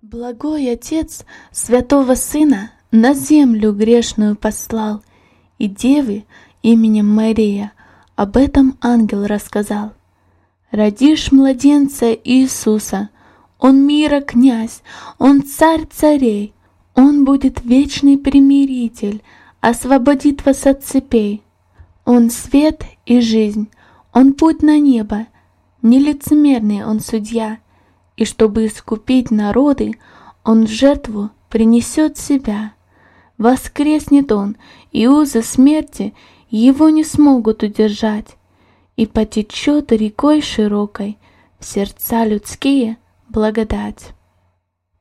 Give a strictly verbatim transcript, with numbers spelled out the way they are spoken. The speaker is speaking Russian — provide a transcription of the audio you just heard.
Благой Отец Святого Сына на землю грешную послал, и девы именем Мария об этом ангел рассказал. Родишь младенца Иисуса, Он мира князь, Он царь царей, Он будет вечный примиритель, освободит вас от цепей. Он свет и жизнь, Он путь на небо, нелицемерный Он судья, и чтобы искупить народы, Он в жертву принесет себя. Воскреснет Он, и узы смерти Его не смогут удержать, и потечет рекой широкой в сердца людские благодать.